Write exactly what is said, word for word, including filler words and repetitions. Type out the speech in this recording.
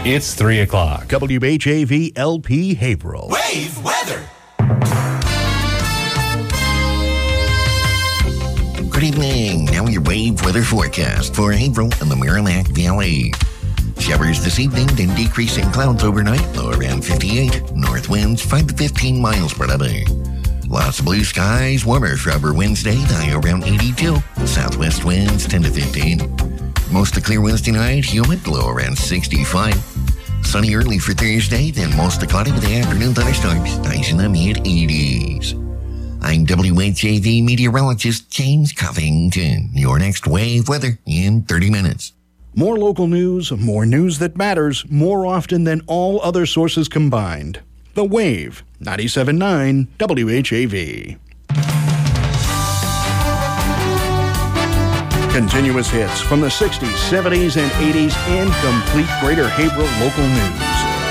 It's three o'clock. W H A V L P Haverhill. Wave weather. Good evening. Now your wave weather forecast for Haverhill and the Merrimack Valley. Showers this evening, then decreasing clouds overnight, low around fifty-eight. North winds five to fifteen miles per hour. Lots of blue skies, warmer for upper Wednesday, high around eighty-two. Southwest winds ten to fifteen. Mostly clear Wednesday night, humid, low around sixty-five. Sunny early for Thursday, then mostly cloudy with the afternoon thunderstorms, highs in the mid-eighties. I'm W H A V meteorologist James Covington. Your next wave weather in thirty minutes. More local news, more news that matters, more often than all other sources combined. The Wave, ninety-seven point nine W H A V. Continuous hits from the sixties, seventies, and eighties and complete Greater Haverhill local news.